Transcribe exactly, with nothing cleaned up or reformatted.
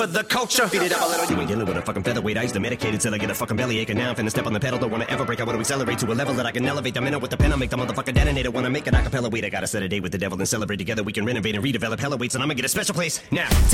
the culture. Beat it up a little. You ain't dealing with a fucking featherweight. I used to medicate it till I get a fucking bellyache, and now I'm finna step on the pedal. Don't wanna ever break. I want to accelerate to a level that I can elevate. The minute with the pen, I'll make the motherfucker detonator. Wanna make an acapella. Wait, I gotta set a date with the devil and celebrate together. We can renovate and redevelop hella weights, and I'ma get a special place now.